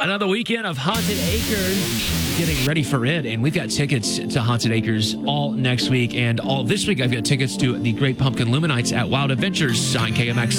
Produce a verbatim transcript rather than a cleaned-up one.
Another weekend of Haunted Acres, getting ready for it, and we've got tickets to Haunted Acres all next week, and all this week I've got tickets to the Great Pumpkin Luminites at Wild Adventures on K M X.